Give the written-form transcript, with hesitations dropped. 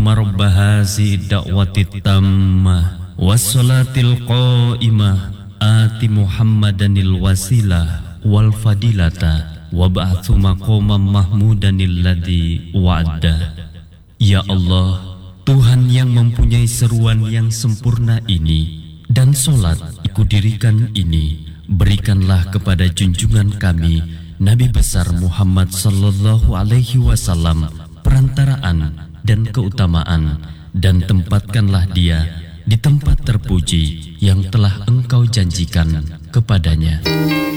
Allahumma rabba hazi da'wati tammah wassalatil qa'imah ati Muhammadanil wasilah wal fadilata wab'athu maqamam mahmudanil ladzi wa'ada. Ya Allah, Tuhan yang mempunyai seruan yang sempurna ini dan solat ikudirikan ini, berikanlah kepada junjungan kami Nabi besar Muhammad sallallahu alaihi wasallam perantaraan dan keutamaan, dan tempatkanlah dia di tempat terpuji yang telah Engkau janjikan kepadanya.